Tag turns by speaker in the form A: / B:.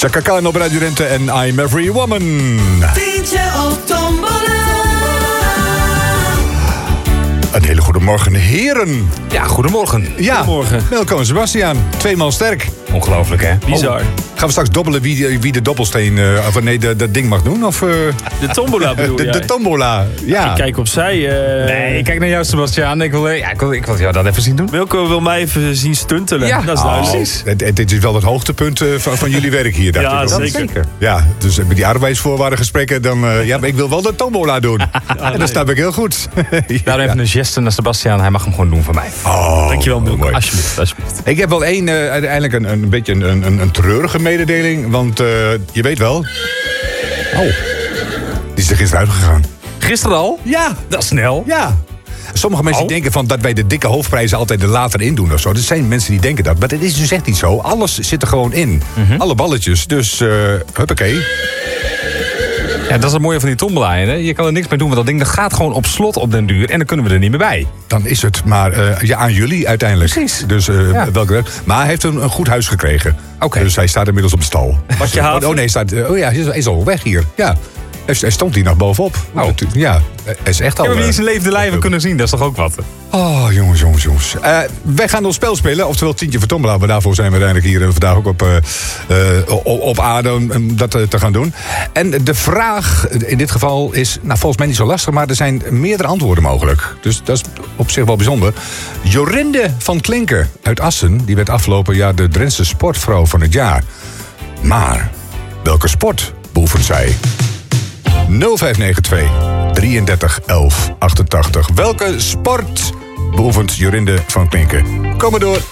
A: Chaka Khan op Radio Drenthe en I'm Every Woman.
B: DJ of Tombola.
A: Een hele goede morgen, heren.
C: Ja, goedemorgen.
A: Ja,
C: Goedemorgen.
A: Welkom en Sebastiaan. 2 man sterk.
C: Ongelooflijk, hè? Bizar.
A: Gaan we straks dobbelen wie de dobbelsteen... dat ding mag doen? Of,
D: De tombola bedoel
A: de
D: jij?
A: tombola, ja.
D: Ik kijk opzij.
C: Nee, ik kijk naar jou, Sebastiaan. Ik wil jou dat even zien doen.
D: Wilco wil mij even zien stuntelen.
C: Ja,
D: dat is duidelijk.
A: Dit is wel het hoogtepunt van jullie werk hier. dacht
D: Ja,
A: ik ook.
D: zeker.
A: Ja, dus met die arbeidsvoorwaardengesprekken... dan, maar ik wil wel de tombola doen. En dat snap ik heel goed.
C: Daarom even een geste naar Sebastiaan. Hij mag hem gewoon doen voor mij.
A: Oh,
D: Dankjewel, Wilco.
A: mooi.
C: Alsjeblieft.
A: Ik heb wel uiteindelijk een beetje een treurige mededeling. Want je weet wel... Oh, die is er gisteren uitgegaan.
C: Gisteren al?
A: Ja,
C: Dat is snel.
A: ja. Sommige mensen die denken van dat wij de dikke hoofdprijzen altijd er later in doen of zo. Er zijn mensen die denken dat. Maar dat is dus echt niet zo. Alles zit er gewoon in. Alle balletjes. Dus, huppakee.
C: Ja, dat is het mooie van die tombola. Hè? Je kan er niks mee doen, want dat ding dat gaat gewoon op slot op den duur. En dan kunnen we er niet meer bij.
A: Dan is het maar aan jullie uiteindelijk.
C: Precies.
A: Dus
C: Ja.
A: welke. Maar hij heeft een goed huis gekregen.
C: Oké.
A: Dus hij staat inmiddels op de stal.
D: Wat je haven?
A: Oh nee, hij is al weg hier. Ja. Hij stond hier nog bovenop.
C: Oh.
A: Ja, hij is echt al...
C: Ik heb hem niet in zijn levende lijven kunnen zien. Dat is toch ook wat?
A: Oh, jongens. Wij gaan ons spel spelen, oftewel tientje voor tombola. Maar daarvoor zijn we uiteindelijk hier vandaag ook op aarde om dat te gaan doen. En de vraag in dit geval is, volgens mij niet zo lastig... maar er zijn meerdere antwoorden mogelijk. Dus dat is op zich wel bijzonder. Jorinde van Klinken uit Assen, die werd afgelopen jaar de Drentse sportvrouw van het jaar. Maar welke sport beoefent zij? 0592 33 11 88. Welke sport beoefent Jorinde van Klinken? Kom maar door.